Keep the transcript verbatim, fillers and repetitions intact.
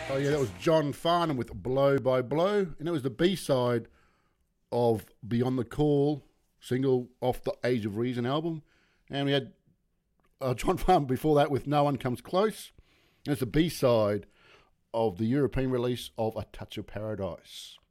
Oh yeah, that was John Farnham with "Blow by Blow," and it was the B-side of "Beyond the Call" single off the Age of Reason album. And we had uh, John Farnham before that with "No One Comes Close," and it's the B-side of the European release of "A Touch of Paradise."